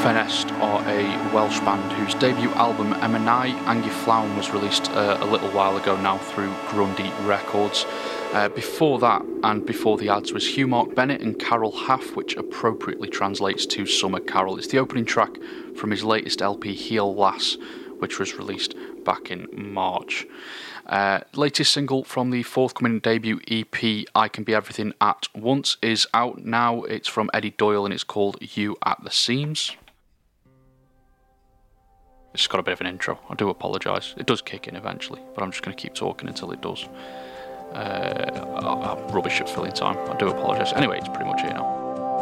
Ffenest are a Welsh band whose debut album Emynau Anghyflawn was released a little while ago now through Grundy Records. Before that, and before the ads, was Hugh Mark Bennett and Carol Half, which appropriately translates to Summer Carol. It's the opening track from his latest LP, Heel Lass, which was released back in March. Latest single from the forthcoming debut EP, I Can Be Everything at Once, is out now. It's from Eddie Doyle and it's called You at the Seams. It's got a bit of an intro. I do apologise. It does kick in eventually, but I'm just going to keep talking until it does. I'm rubbish at filling time. I do apologise. Anyway, it's pretty much here now.